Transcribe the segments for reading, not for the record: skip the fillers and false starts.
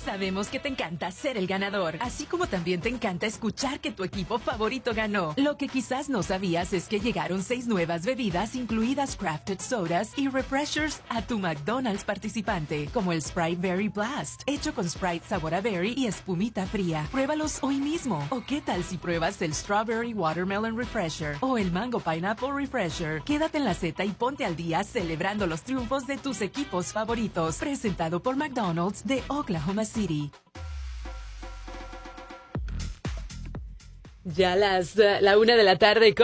Sabemos que te encanta ser el ganador, así como también te encanta escuchar que tu equipo favorito ganó. Lo que quizás no sabías es que llegaron 6 nuevas bebidas, incluidas crafted sodas y refreshers, a tu McDonald's participante, como el Sprite Berry Blast, hecho con Sprite sabor a berry y espumita fría. Pruébalos hoy mismo. ¿O qué tal si pruebas el Strawberry Watermelon Refresher o el Mango Pineapple Refresher? Quédate en la Z y ponte al día celebrando los triunfos de tus equipos favoritos. Presentado por McDonald's de Oklahoma City. Ya la 1:34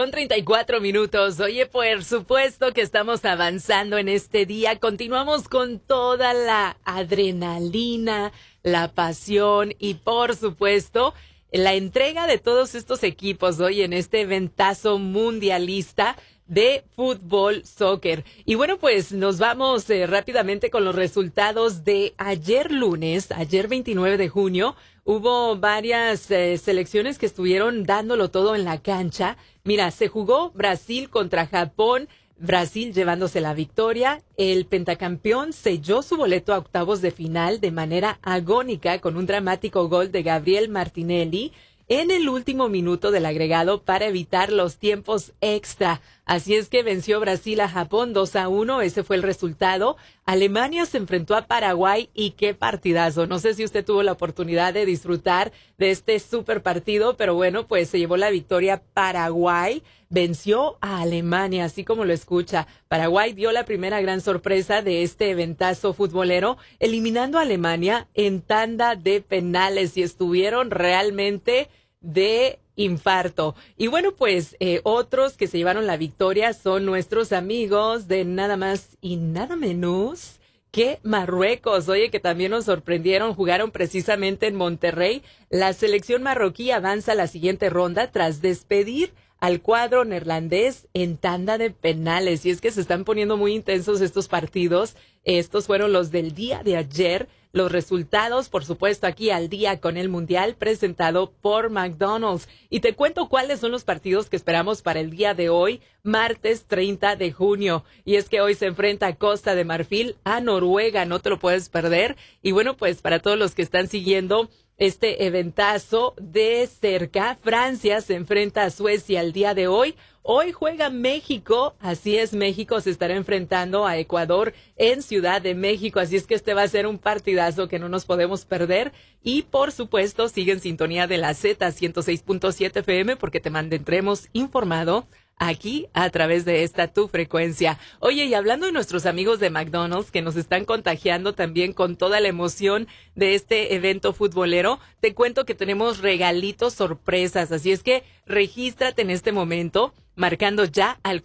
p.m. Oye, por supuesto que estamos avanzando en este día. Continuamos con toda la adrenalina, la pasión y, por supuesto, la entrega de todos estos equipos hoy en este eventazo mundialista de fútbol, soccer. Y bueno, pues nos vamos rápidamente con los resultados de ayer lunes, ayer 29 de junio. Hubo varias selecciones que estuvieron dándolo todo en la cancha. Mira, se jugó Brasil contra Japón, Brasil llevándose la victoria. El pentacampeón selló su boleto a octavos de final de manera agónica con un dramático gol de Gabriel Martinelli en el último minuto del agregado para evitar los tiempos extra. Así es que venció Brasil a Japón 2-1, ese fue el resultado. Alemania se enfrentó a Paraguay y qué partidazo. No sé si usted tuvo la oportunidad de disfrutar de este super partido, pero bueno, pues se llevó la victoria Paraguay. Venció a Alemania, así como lo escucha. Paraguay dio la primera gran sorpresa de este eventazo futbolero, eliminando a Alemania en tanda de penales y estuvieron realmente de infarto. Y bueno, pues otros que se llevaron la victoria son nuestros amigos de nada más y nada menos que Marruecos. Oye, que también nos sorprendieron, jugaron precisamente en Monterrey. La selección marroquí avanza a la siguiente ronda tras despedir al cuadro neerlandés en tanda de penales. Y es que se están poniendo muy intensos estos partidos. Estos fueron los del día de ayer. Los resultados, por supuesto, aquí al día con el Mundial presentado por McDonald's. Y te cuento cuáles son los partidos que esperamos para el día de hoy, martes 30 de junio. Y es que hoy se enfrenta Costa de Marfil a Noruega, no te lo puedes perder. Y bueno, pues para todos los que están siguiendo este eventazo de cerca, Francia se enfrenta a Suecia el día de hoy. Hoy juega México, así es, México se estará enfrentando a Ecuador en Ciudad de México, así es que este va a ser un partidazo que no nos podemos perder. Y por supuesto, sigue en sintonía de la Z 106.7 FM porque te mantendremos informado aquí a través de esta tu frecuencia. Oye, y hablando de nuestros amigos de McDonald's que nos están contagiando también con toda la emoción de este evento futbolero, te cuento que tenemos regalitos sorpresas, así es que regístrate en este momento marcando ya al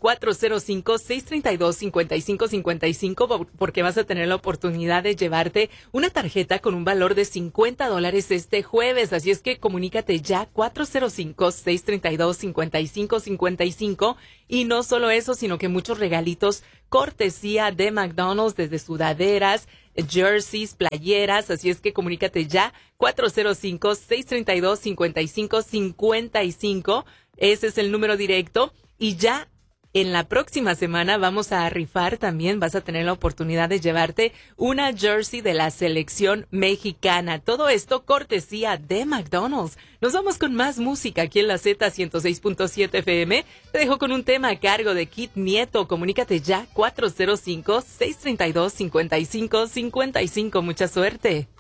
405-632-5555 porque vas a tener la oportunidad de llevarte una tarjeta con un valor de $50 este jueves. Así es que comunícate ya 405-632-5555 y no solo eso, sino que muchos regalitos cortesía de McDonald's desde sudaderas, jerseys, playeras. Así es que comunícate ya 405-632-5555. Ese es el número directo. Y ya en la próxima semana vamos a rifar también, vas a tener la oportunidad de llevarte una jersey de la selección mexicana. Todo esto cortesía de McDonald's. Nos vamos con más música aquí en la Z 106.7 FM. Te dejo con un tema a cargo de Kid Nieto. Comunícate ya 405-632-5555. Mucha suerte.